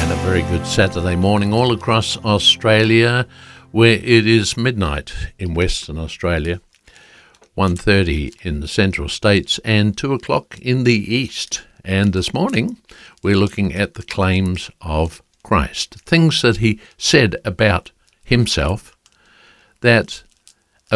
And a very good Saturday morning all across Australia, where it is midnight in Western Australia, 1:30 in the Central States and 2 o'clock in the East. And this morning we're looking at the claims of Christ, things that he said about himself that